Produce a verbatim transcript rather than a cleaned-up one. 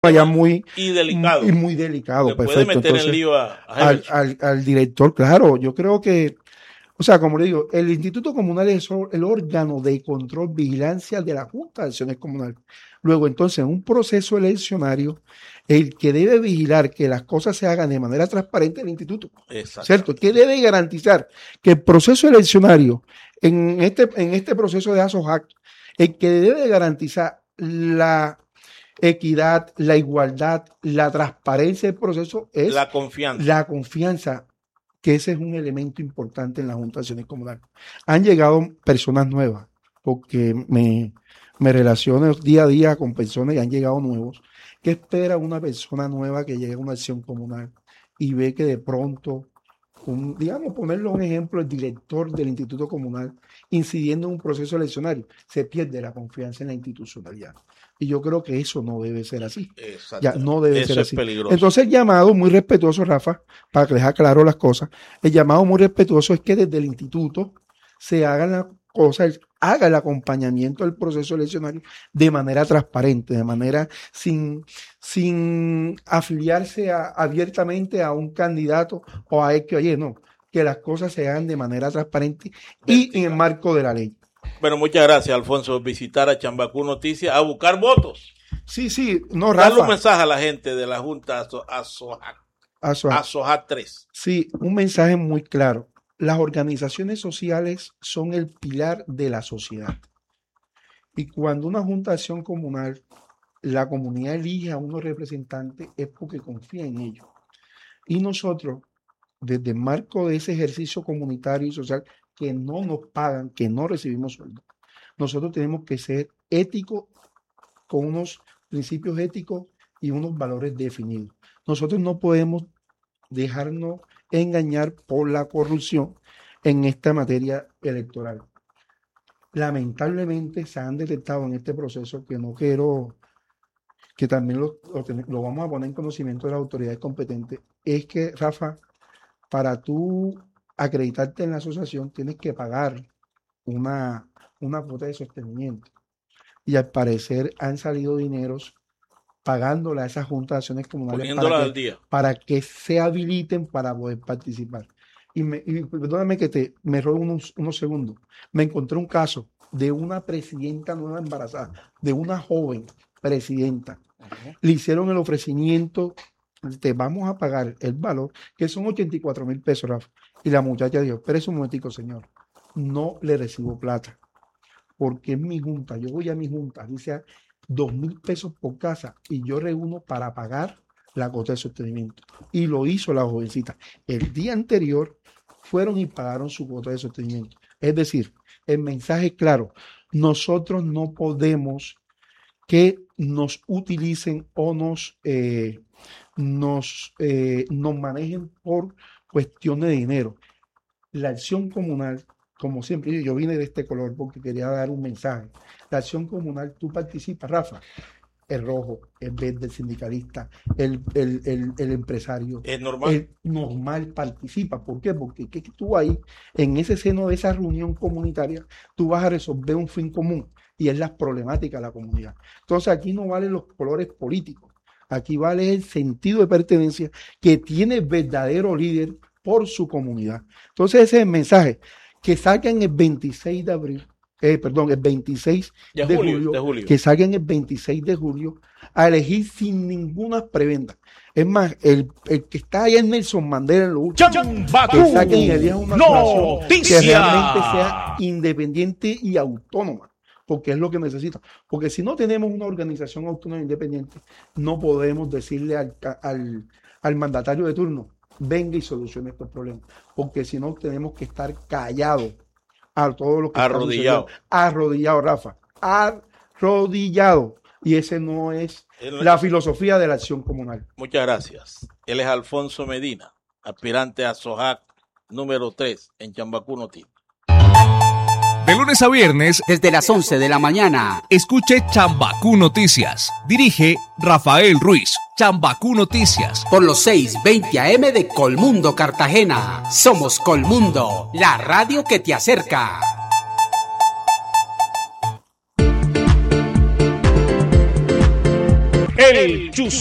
allá muy y delicado y muy delicado. Le perfecto. Puede meter Entonces, en lío a, a al, al, al director, claro, yo creo que, o sea, como le digo, el Instituto Comunal es el órgano de control, vigilancia de la Junta de Acciones Comunales. Luego, entonces, en un proceso eleccionario, el que debe vigilar que las cosas se hagan de manera transparente es el instituto, ¿cierto? Que debe garantizar que el proceso eleccionario, en este, en este proceso de ASOJAC, el que debe garantizar la equidad, la igualdad, la transparencia del proceso es la confianza. La confianza, que ese es un elemento importante en las Juntas de Acciones Comunales. Han llegado personas nuevas, porque me, me relaciono día a día con personas y han llegado nuevos. ¿Qué espera una persona nueva que llegue a una acción comunal y ve que de pronto, un, digamos, ponerlo un ejemplo, el director del Instituto Comunal incidiendo en un proceso eleccionario, se pierde la confianza en la institucionalidad? Y yo creo que eso no debe ser así. Ya no debe eso ser es así. Peligroso. Entonces el llamado muy respetuoso, Rafa, para que les aclaro las cosas, el llamado muy respetuoso es que desde el instituto se hagan las cosas, haga el acompañamiento del proceso eleccionario de manera transparente, de manera sin, sin afiliarse a, abiertamente a un candidato o a X o Y, no, que las cosas se hagan de manera transparente y en el marco de la ley. Bueno, muchas gracias, Alfonso. Visitar a Chambacú Noticias a buscar votos. Sí, sí, no, Rafa. Darle un mensaje a la gente de la Junta ASOJAC. ASOJAC tres. Sí, un mensaje muy claro. Las organizaciones sociales son el pilar de la sociedad. Y cuando una Junta de Acción Comunal, la comunidad elige a unos representantes, es porque confía en ellos. Y nosotros, desde el marco de ese ejercicio comunitario y social, que no nos pagan, que no recibimos sueldo, nosotros tenemos que ser éticos, con unos principios éticos y unos valores definidos. Nosotros no podemos dejarnos engañar por la corrupción en esta materia electoral. Lamentablemente se han detectado en este proceso, que no quiero, que también lo, lo, lo vamos a poner en conocimiento de las autoridades competentes, es que, Rafa, para tú acreditarte en la asociación tienes que pagar una, una cuota de sostenimiento. Y al parecer han salido dineros pagándole a esas juntas de acciones comunales para que, al día. para que se habiliten para poder participar. Y, me, y perdóname que te, me robo unos, unos segundos. Me encontré un caso de una presidenta nueva embarazada, de una joven presidenta. Uh-huh. Le hicieron el ofrecimiento, te vamos a pagar el valor, que son ochenta y cuatro mil pesos, Rafa. Y la muchacha dijo, espérese un momentico, señor, no le recibo plata, porque es mi junta, yo voy a mi junta, dice dos mil pesos por casa, y yo reúno para pagar la cuota de sostenimiento. Y lo hizo la jovencita. El día anterior fueron y pagaron su cuota de sostenimiento. Es decir, el mensaje es claro, nosotros no podemos que nos utilicen o nos, eh, nos, eh, nos manejen por cuestiones de dinero. La acción comunal, como siempre, yo vine de este color porque quería dar un mensaje. La acción comunal, tú participas, Rafa, el rojo, el verde, el sindicalista, el, el, el, el empresario. Es normal. El normal participa. ¿Por qué? Porque que tú ahí, en ese seno de esa reunión comunitaria, tú vas a resolver un fin común, y es las problemáticas de la comunidad. Entonces aquí no valen los colores políticos, aquí vale el sentido de pertenencia que tiene el verdadero líder por su comunidad. Entonces ese es el mensaje, que salgan el veintiséis de abril, eh, perdón, el veintiséis de, de, julio, julio, de julio, que salgan el veintiséis de julio a elegir sin ninguna preventa. Es más, el, el que está allá en Nelson Mandela en lo último, que saquen y elijan una no, que realmente sea independiente y autónoma, porque es lo que necesita. Porque si no tenemos una organización autónoma e independiente, no podemos decirle al, al, al mandatario de turno, venga y solucione estos problemas, porque si no tenemos que estar callados a todo lo que arrodillado, arrodillado, Rafa, arrodillado, y ese no es El... la filosofía de la acción comunal. Muchas gracias. Él es Alfonso Medina, aspirante a ASOJAC número tres en Chambacú Noticias. De lunes a viernes, desde las once de la mañana, escuche Chambacú Noticias. Dirige Rafael Ruiz. Chambacú Noticias. Por los seiscientos veinte A M de Colmundo, Cartagena. Somos Colmundo, la radio que te acerca. El Chus.